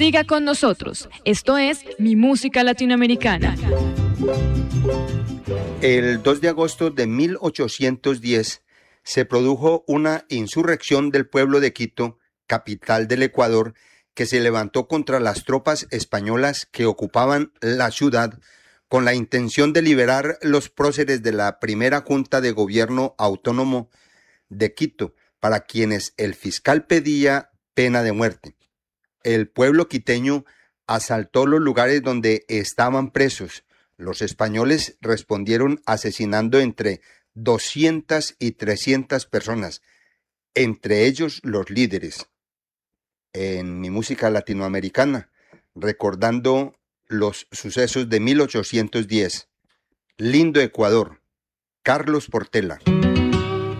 Siga con nosotros. Esto es Mi Música Latinoamericana. El 2 de agosto de 1810 se produjo una insurrección del pueblo de Quito, capital del Ecuador, que se levantó contra las tropas españolas que ocupaban la ciudad con la intención de liberar los próceres de la primera Junta de Gobierno Autónomo de Quito, para quienes el fiscal pedía pena de muerte. El pueblo quiteño asaltó los lugares donde estaban presos. Los españoles respondieron asesinando entre 200 y 300 personas, entre ellos los líderes. En Mi Música Latinoamericana, recordando los sucesos de 1810. Lindo Ecuador, Carlos Portela.